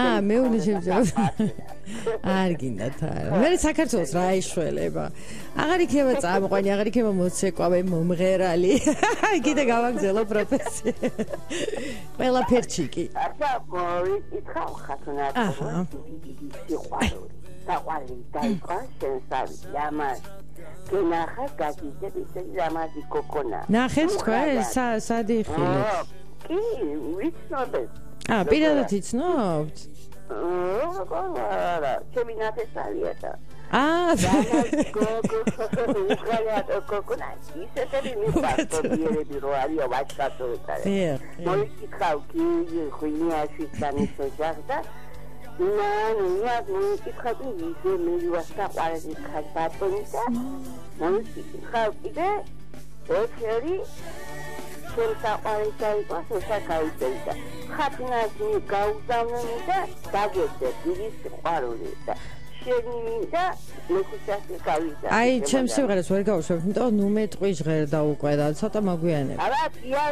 მე უნდა შევძლებო. არ გინდათ არა. მე საქართველოს რა ეშველება. აღარ იქნება წამყვანი, აღარ იქნება მოცეკვავე, მომღერალი. კიდე გავაგზელო პროფესია. ყველაფერში კი. აბა, ითხოვ ხათუნა. საყვარელი დაიწყო შენსავი. ამას გენახა გაგიძები ზამადი კოკონა. ნახეთ თქვენ სად იხილეთ? კი, ვიცნობთ. პირადად იცნობთ? არა, ჩემი ნახესავია და. კოკონა, ისეთები მიფასტობიერები რო არია ვაჭკაცოებარე. მოიკითხავ კი ხვინიაში დანიშნდა ნუ იქხატი ისე მე ვასაყარები ხარ ბატონისა მოიკითხავ კიდე ოქერი შემსაყარებია იყოს უსაკაიტეა ხათინაში გაუზამნი და დაგეძე დიდი სიყვარული და შენი მინდა მეხუთასი გავიდა აი ჩემს სიმღერას ვერ გავუშვებ იმიტომ ნუ მეტყვი ჟღერდა უკვე და ცოტა მაგვიანებ არა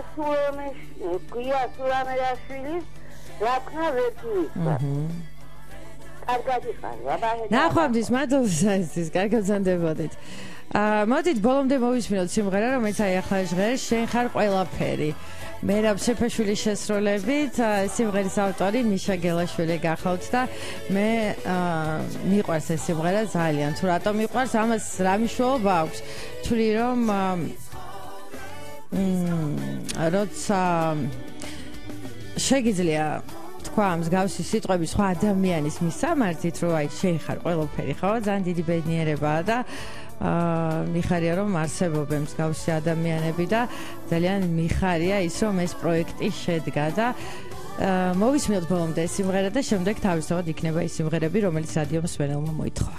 გიასურამეშვილის რაკნა ვერტივისა კარგად იყარ ნახვამდის მადლობა ის კარგად ზანდებოდით მოდით ბოლომდე მოვისმინოთ სიმღერა რომელიც აი ახლა ჟღერს შენ ხარ ყველაფერი მერაბ შეფაშვილის შესრულებით სიმღერის ავტორი მიშა გელაშვილი გახავთ და მე მიყვარს ეს სიმღერა ძალიან თუ რატომ მიყვარს ამას რა მნიშვნელობა აქვს თვლი რომ როცა შეგიძლია თქვა მსგავსი სიტყვები სხვა ადამიანის მისამართით რომ აი შენ ხარ ყველაფერი ხო ძალიან დიდი ბედნიერებაა და მიხარია რომ არსებობენ მსგავსი ადამიანები და ძალიან მიხარია ის რომ ეს პროექტი შედგა და მოვისმინოთ ბოლომდე ეს სიმღერა და შემდეგ თავისთავად იქნება ის სიმღერები რომელიც რადიო მსმენელმა მოითხოვა